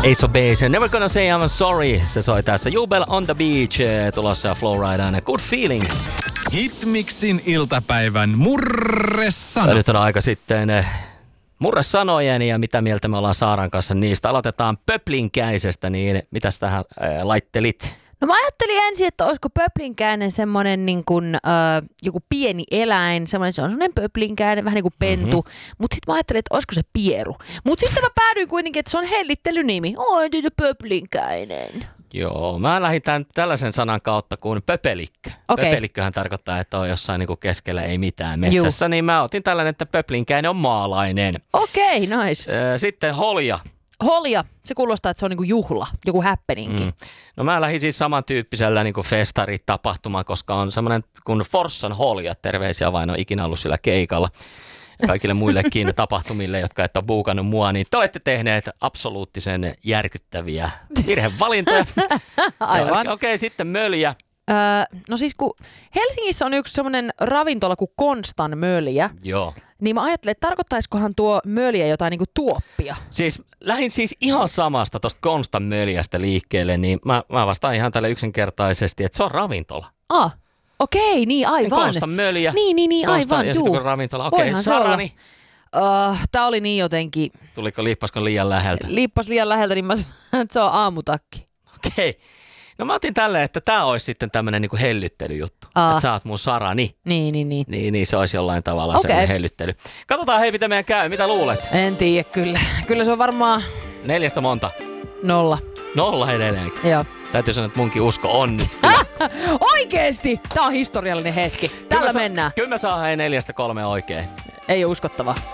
Ace of Base, Never Gonna Say I'm Sorry. Se soi tässä. Jubel on the Beach, tulossa Flowridaan. Good Feeling. Hitmixin iltapäivän murresana. Nyt on aika sitten murresanojen ja mitä mieltä me ollaan Saaran kanssa niistä. Aloitetaan pöplinkäisestä, niin mitäs tähän laittelit? No mä ajattelin ensin, että olisiko pöplinkäinen semmoinen niin kuin, joku pieni eläin, se on semmoinen pöplinkäinen, vähän niin kuin pentu, mutta sitten mä ajattelin, että olisiko se pieru. Mutta sitten mä päädyin kuitenkin, että se on hellittelynimi. Oi, pöplinkäinen. Joo, mä lähdin tällaisen sanan kautta kuin pöpelikkö. Okay. Pöpelikköhän tarkoittaa, että on jossain niin kuin keskellä ei mitään metsässä, niin mä otin tällainen, että pöplinkäinen on maalainen. Okei, nice. Sitten holja. Holja, se kuulostaa, että se on niinku juhla, joku happeningi. No mä lähdin siis samantyyppisellä niinku festaritapahtumaan, koska on semmoinen kuin Forssan holja. Terveisiä vain, on ikinä ollut sillä keikalla. Ja kaikille muillekin tapahtumille, jotka et ole buukannut mua, niin te olette tehneet absoluuttisen järkyttäviä virhevalintoja. Aivan. Okei, sitten möljä. No siis kun Helsingissä on yksi semmoinen ravintola kuin Konstan möljä, Joo. niin mä ajattelin, että tarkoittaisikohan tuo möljä jotain niinku tuoppia? Siis lähdin siis ihan samasta tosta Konstan möljästä liikkeelle, niin mä vastaan ihan tälle yksinkertaisesti, että se on ravintola. Okei, niin aivan. Konstan möljä. Niin Konstan, aivan, ja juu. sitten ravintola. Okei, Sarani. Tää oli niin jotenkin, Liippasko liian läheltä? liippas liian läheltä, niin mä sanoin, että se on aamutakki. Okei. No mä otin tälleen, että tää olisi sitten tämmönen niinku hellyttelyjuttu. Että sä oot mun Sarani. Niin. Niin se olisi jollain tavalla semmoinen hellyttely. Katsotaan hei, mitä meidän käy. Mitä luulet? En tiedä kyllä. Kyllä se on varmaan 4 monta. 0. 0 edelleenkin. Joo. Täytyy sanoa, että munkin usko on nyt. Oikeesti! Tää on historiallinen hetki. Tällä mennään. Kyllä mä saan 4-3 oikein. Ei ole uskottavaa.